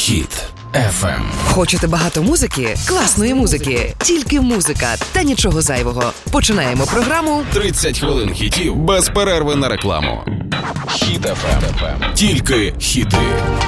Хіт FM. Хочете багато музики? Класної музики. Тільки музика та нічого зайвого. Починаємо програму 30 хвилин хітів без перерви на рекламу. Хіт FM. Тільки хіти.